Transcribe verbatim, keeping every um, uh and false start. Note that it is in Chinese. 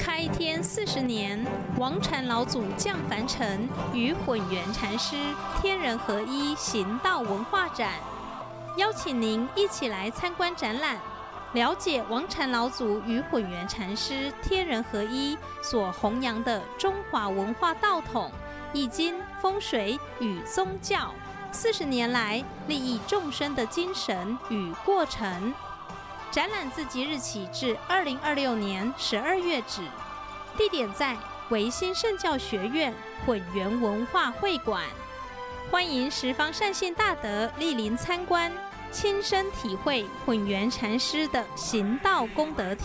开天四十年，王禅老祖降凡尘，与混元禅师天人合一行道文化展，邀请您一起来参观展览，了解王禅老祖与混元禅师天人合一所弘扬的中华文化道统、易经、风水与宗教四十年来利益众生的精神与过程。展览自即日起至二零二六年十二月止，地点在维新圣教学院混元文化会馆，欢迎十方善信大德莅临参观，亲身体会混元禅师的行道功德。